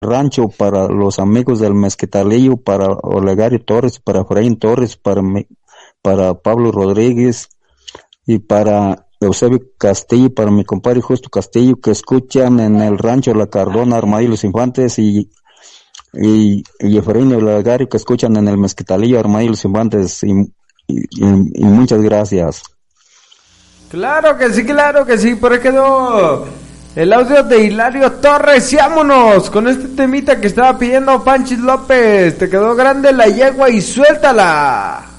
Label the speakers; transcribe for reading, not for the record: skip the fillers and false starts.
Speaker 1: rancho, para los amigos del Mezquitalillo, para Olegario Torres, para Efraín Torres, para Pablo Rodríguez y para Eusebio Castillo, para mi compadre Justo Castillo, que escuchan en el rancho La Cardona, Armadillo Los Infantes, y Efraín y Olegario, que escuchan en el Mezquitalillo, Armadillo Los Infantes, y muchas gracias.
Speaker 2: Claro que sí, por ahí quedó el audio de Hilario Torres. Y vámonos con este temita que estaba pidiendo Panchis López. Te quedó grande la yegua y suéltala.